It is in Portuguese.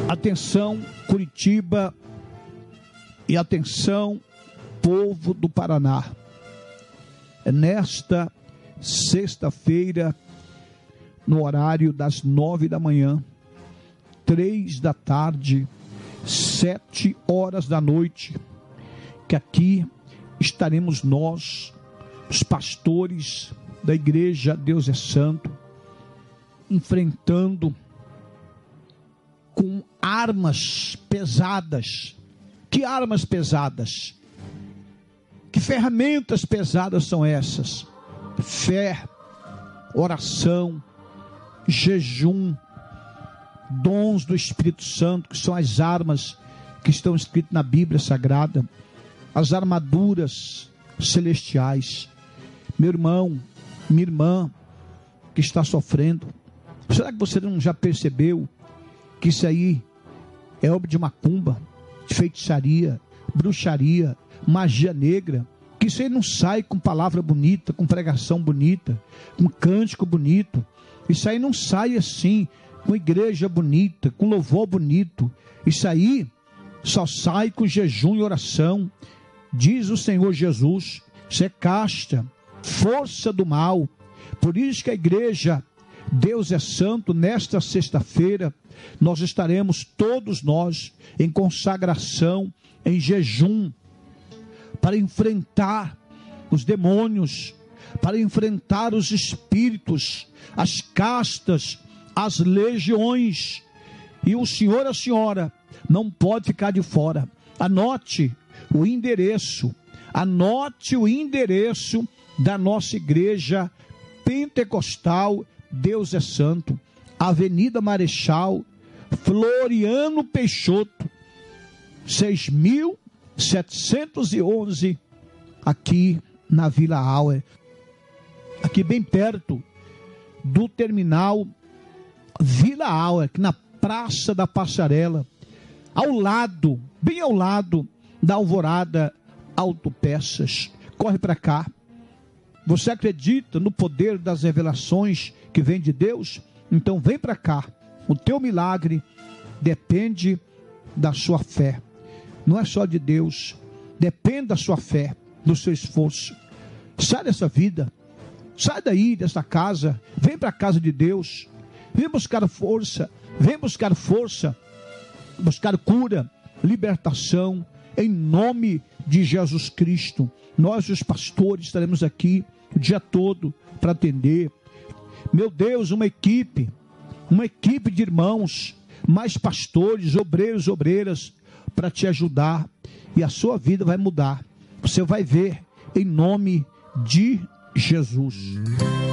Atenção, Curitiba, e atenção, povo do Paraná. Nesta sexta-feira, no horário das 9 da manhã, 3 da tarde, 7 horas da noite, que aqui estaremos nós, os pastores da igreja Deus é Santo, enfrentando com armas pesadas. Que armas pesadas? Que ferramentas pesadas são essas? Fé, oração, jejum, dons do Espírito Santo, que são as armas que estão escritas na Bíblia Sagrada, as armaduras celestiais. Meu irmão, minha irmã, que está sofrendo, será que você não já percebeu que isso aí é obra de macumba, de feitiçaria, bruxaria, magia negra? Que isso aí não sai com palavra bonita, com pregação bonita, com cântico bonito. Isso aí não sai assim, com igreja bonita, com louvor bonito. Isso aí só sai com jejum e oração. Diz o Senhor Jesus, isso é casta, força do mal. Por isso que a igreja Deus é Santo, nesta sexta-feira, nós estaremos todos nós em consagração, em jejum, para enfrentar os demônios, para enfrentar os espíritos, as castas, as legiões. E o senhor, a senhora, não pode ficar de fora. Anote o endereço da nossa igreja pentecostal Deus é Santo, Avenida Marechal Floriano Peixoto, 6.711, aqui na Vila Auer, aqui bem perto do terminal Vila Auer, aqui na Praça da Passarela, ao lado, bem ao lado da Alvorada Autopeças. Corre para cá. Você acredita no poder das revelações que vem de Deus? Então vem para cá. O teu milagre depende da sua fé. Não é só de Deus. Depende da sua fé, do seu esforço. Sai dessa vida. Sai daí, dessa casa. Vem para a casa de Deus. Vem buscar força. Vem buscar força. Buscar cura, libertação. Em nome de Jesus Cristo. Nós, os pastores, estaremos aqui o dia todo para atender. Meu Deus, uma equipe de irmãos, mais pastores, obreiros, obreiras, para te ajudar, e a sua vida vai mudar. Você vai ver, em nome de Jesus.